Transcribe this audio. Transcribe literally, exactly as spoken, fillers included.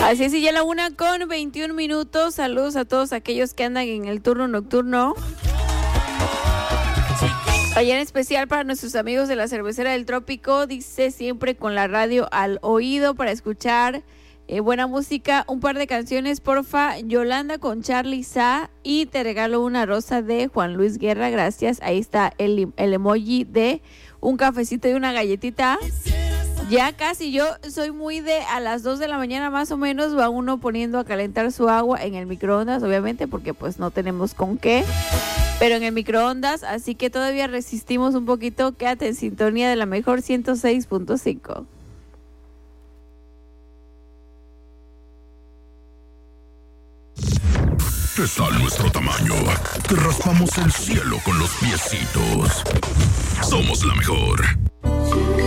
Así es, y ya la una con veintiún minutos. Saludos a todos aquellos que andan en el turno nocturno. Ayer en especial para nuestros amigos de la Cervecera del Trópico, dice siempre con la radio al oído para escuchar eh, buena música, un par de canciones, porfa. Yolanda con Charly Sa y Te regalo una rosa de Juan Luis Guerra, gracias. Ahí está el, el emoji de un cafecito y una galletita. Ya casi, yo soy muy de a las dos de la mañana más o menos va uno poniendo a calentar su agua en el microondas, obviamente, porque pues no tenemos con qué, pero en el microondas, así que todavía resistimos un poquito. Quédate en sintonía de la mejor ciento seis punto cinco. Es a nuestro tamaño que raspamos el cielo con los piecitos. Somos la mejor.